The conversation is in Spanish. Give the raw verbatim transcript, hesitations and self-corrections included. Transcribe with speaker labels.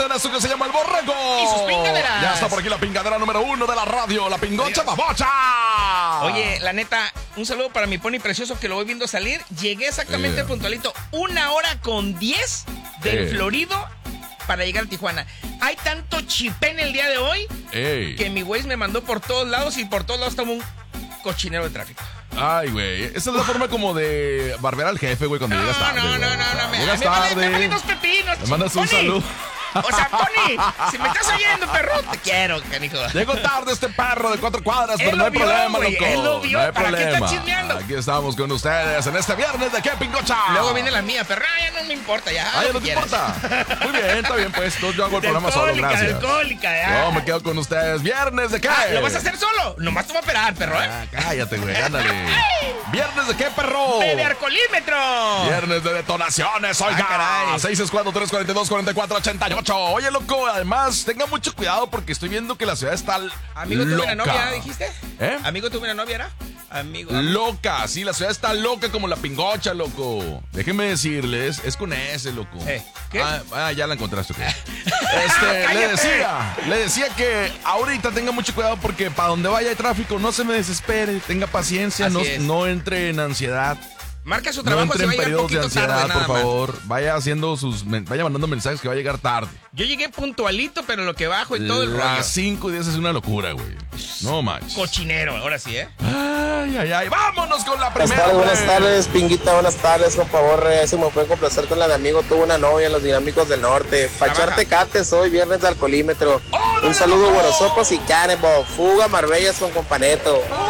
Speaker 1: mañana, esto que se llama El Borrego.
Speaker 2: Y sus pingaderas.
Speaker 1: Ya está por aquí la pingadera número uno de la radio, la pingocha babocha.
Speaker 2: Oye, la neta, un saludo para mi pony precioso que lo voy viendo salir. Llegué exactamente
Speaker 1: Eh.
Speaker 2: puntualito, una hora con diez del
Speaker 1: Eh.
Speaker 2: Florido para llegar a Tijuana. Hay tanto chipén el día de hoy
Speaker 1: Ey.
Speaker 2: que mi güey me mandó por todos lados y por todos lados estaba un cochinero de tráfico.
Speaker 1: Ay, güey. Esa es la forma como de barber al jefe, güey, cuando
Speaker 2: No,
Speaker 1: llegas tarde.
Speaker 2: no, no,
Speaker 1: güey.
Speaker 2: no,
Speaker 1: O sea,
Speaker 2: no, me,
Speaker 1: Llegas
Speaker 2: me vale-
Speaker 1: tarde.
Speaker 2: me valen dos pepinos.
Speaker 1: Le mandas un
Speaker 2: Pony.
Speaker 1: saludo.
Speaker 2: O sea, Pony, si me estás oyendo, perro, te quiero, canijo.
Speaker 1: Llegó tarde este perro de cuatro cuadras,
Speaker 2: Él
Speaker 1: pero
Speaker 2: lo
Speaker 1: no hay
Speaker 2: vio,
Speaker 1: problema,
Speaker 2: güey,
Speaker 1: loco.
Speaker 2: él lo vio.
Speaker 1: No hay
Speaker 2: ¿Para qué
Speaker 1: problema.
Speaker 2: están chismeando?
Speaker 1: Aquí estamos con ustedes en este viernes de qué pingocha.
Speaker 2: Luego viene la mía, pero ah, ya no me importa, ya.
Speaker 1: Ah, ya
Speaker 2: lo
Speaker 1: no
Speaker 2: que
Speaker 1: te
Speaker 2: quieras.
Speaker 1: importa. Muy bien, está bien, pues. Entonces yo hago el
Speaker 2: De
Speaker 1: programa solo,
Speaker 2: alcohólica, de
Speaker 1: gracias.
Speaker 2: alcohólica, ya.
Speaker 1: Yo me quedo con ustedes. Viernes de qué.
Speaker 2: Ah, ¿lo vas a hacer solo? Nomás te voy a operar, perro, ¿eh?
Speaker 1: Ah, cállate, güey, ándale. Viernes de qué, perro.
Speaker 2: ¡De alcoholímetro!
Speaker 1: Viernes de detonaciones, oiga.
Speaker 2: Ah, caray.
Speaker 1: seis seis cuatro, tres cuatro dos, cuatro cuatro ocho ocho. Oye, loco, además, tenga mucho cuidado porque estoy viendo que la ciudad está
Speaker 2: Amigo, tuve
Speaker 1: loca.
Speaker 2: una novia, ¿dijiste?
Speaker 1: ¿Eh?
Speaker 2: Amigo, tuve una novia, ¿era? Amigo.
Speaker 1: Loca, sí, la ciudad está loca como la pingocha, loco. Déjenme decirles, es con ese, loco.
Speaker 2: Eh, ¿qué?
Speaker 1: Ah, ah, ya la encontraste, ok. Este, le
Speaker 2: ¡Cállate!
Speaker 1: decía, le decía que ahorita tenga mucho cuidado porque para donde vaya hay tráfico, no se me desespere, tenga paciencia,
Speaker 2: Así
Speaker 1: no,
Speaker 2: es.
Speaker 1: no entre en ansiedad.
Speaker 2: Marca su
Speaker 1: No
Speaker 2: trabajo,
Speaker 1: entre
Speaker 2: se va
Speaker 1: en
Speaker 2: a llegar un
Speaker 1: periodos de
Speaker 2: poquito
Speaker 1: ansiedad,
Speaker 2: tarde, nada
Speaker 1: por
Speaker 2: más.
Speaker 1: favor. Vaya haciendo sus, men- vaya mandando mensajes que va a llegar tarde.
Speaker 2: Yo llegué puntualito, pero lo que bajo y todo el rollo.
Speaker 1: Las cinco y diez es una locura, güey. No manches.
Speaker 2: Cochinero, ahora sí, ¿eh?
Speaker 1: Ay, ay, ay. Vámonos con la
Speaker 3: Buenas
Speaker 1: primera.
Speaker 3: tardes, buenas
Speaker 1: güey.
Speaker 3: tardes, Pinguita, buenas tardes, por favor, eh, si me pueden complacer con la de amigo, tuvo una novia en los Dinámicos del Norte, pa'
Speaker 2: Trabaja.
Speaker 3: echarte cates hoy, viernes de alcoholímetro,
Speaker 1: ¡Órale,
Speaker 3: un saludo,
Speaker 1: loco!
Speaker 3: Guarosopos y Canebo, fuga, Marbellas con Companeto.